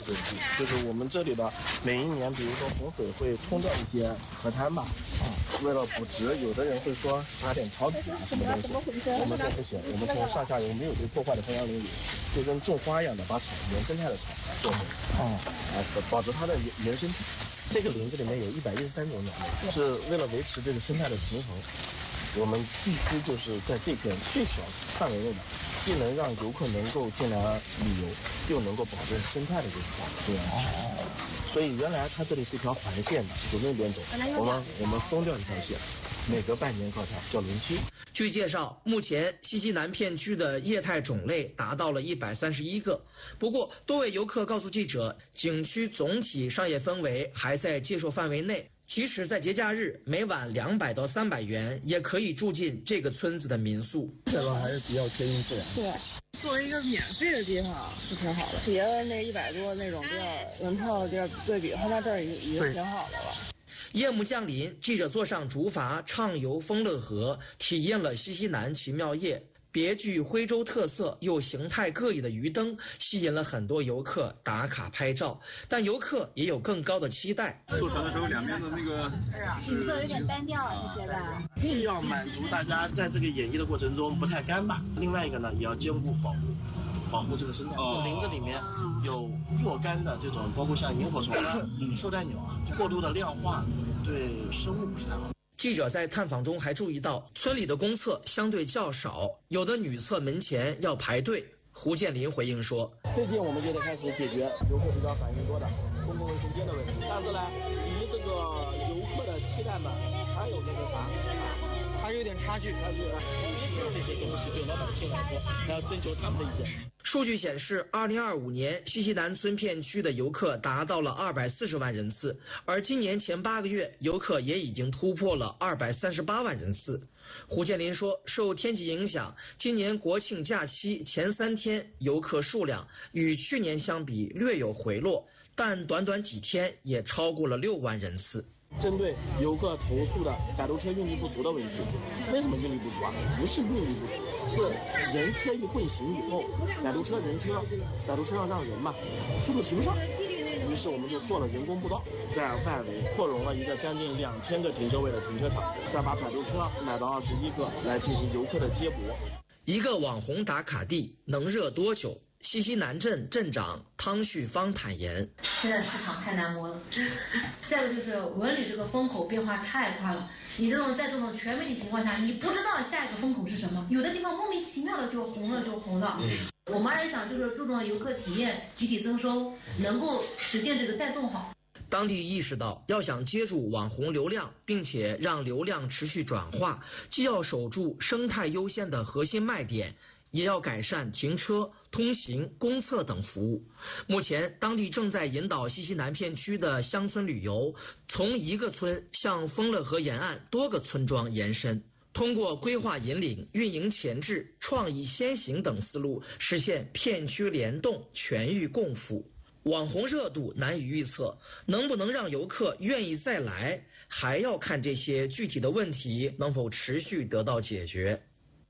问题，就是我们这里的每一年，比如说洪水会冲掉一些河滩吧，为了补植，有的人会说撒点草底啊什么东西，我们这不行，我们从上下游没有被破坏的中央林里，就跟种花一样的，把草原生态的草种保持它的原生体。这个林子里面有113种鸟类，是为了维持这个生态的平衡，我们必须就是在这片最小范围内的，既能让游客能够进来旅游，又能够保证生态的这个多样性。所以原来它这里是一条环线的，从那边走，我们封掉一条线，每隔半年搞条叫林区。 据介绍，目前西溪南片区的业态种类达到了131个。不过，多位游客告诉记者，景区总体商业氛围还在接受范围内。即使在节假日，每晚200到300元也可以住进这个村子的民宿。 这个还是比较贴近自然。 对，作为一个免费的地方是挺好的，别的那100多那种比较门票的地儿对比，他家这儿已经挺好的了。 夜幕降临，记者坐上竹筏畅游丰乐河，体验了西溪南奇妙夜。别具徽州特色又形态各异的鱼灯吸引了很多游客打卡拍照，但游客也有更高的期待。 坐船的时候，两边的那个景色有点单调，你觉得？ 既要满足大家在这个演绎的过程中不太干巴，另外一个呢，也要兼顾保护这个生态。这林子里面有若干的这种，包括像萤火虫啊、绶带鸟啊，过度的量化对生物不是太好。 记者在探访中还注意到，村里的公厕相对较少，有的女厕门前要排队。胡建林回应说：“ 最近我们就得开始解决游客比较反映多的公共卫生间的问题，但是呢，离这个游客的期待呢，还有那个啥，还有点差距。这些东西对老百姓来说，还要征求他们的意见。” 数据显示，2025年西溪南村片区的游客达到了240万人次，而今年前8个月，游客也已经突破了238万人次。胡建林说，受天气影响，今年国庆假期前3天游客数量与去年相比略有回落，但短短几天也超过了6万人次。 针对游客投诉的摆渡车运力不足的问题，为什么运力不足啊？不是运力不足，是人车一混行以后，摆渡车要让人嘛，速度提不上。于是我们就做了人工步道，在外围扩容了一个将近2000个停车位的停车场，再把摆渡车买到21个来进行游客的接驳。 一个网红打卡地能热多久？西溪南镇镇长汤旭芳坦言， 现在市场太难摸了，再一个就是文旅这个风口变化太快了，你在这种全媒体情况下，你不知道下一个风口是什么，有的地方莫名其妙的就红了。我们还是想就是注重游客体验，集体增收，能够实现这个带动好。 当地意识到，要想接住网红流量，并且让流量持续转化，既要守住生态优先的核心卖点，也要改善停车、通行、公厕等服务。目前，当地正在引导西溪南片区的乡村旅游，从一个村向丰乐河沿岸多个村庄延伸，通过规划引领、运营前置、创意先行等思路，实现片区联动、全域共辅。网红热度难以预测，能不能让游客愿意再来，还要看这些具体的问题能否持续得到解决。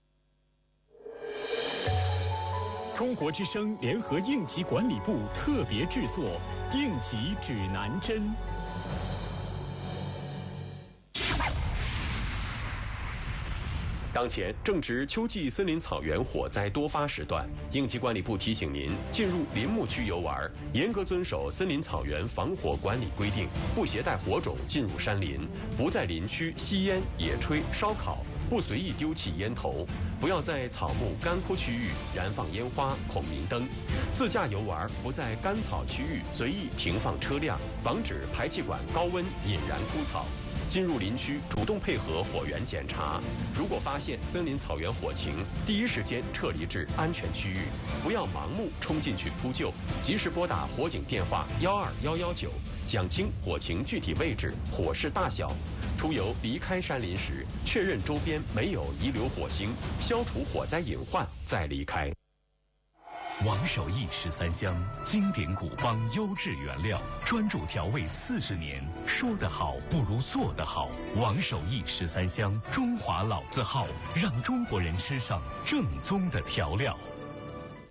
中国之声联合应急管理部特别制作《应急指南针》。 当前正值秋季森林草原火灾多发时段，应急管理部提醒您，进入林木区游玩，严格遵守森林草原防火管理规定，不携带火种进入山林，不在林区吸烟、野炊、烧烤，不随意丢弃烟头，不要在草木干枯区域燃放烟花、孔明灯，自驾游玩不在干草区域随意停放车辆，防止排气管高温引燃枯草。进入林区，主动配合火源检查。如果发现森林草原火情，第一时间撤离至安全区域，不要盲目冲进去扑救，及时拨打火警电话12119，讲清火情具体位置、火势大小。出游离开山林时，确认周边没有遗留火星，消除火灾隐患，再离开。 王守义13香，经典古方，优质原料，专注调味40年，说得好不如做得好。王守义13香，中华老字号，让中国人吃上正宗的调料。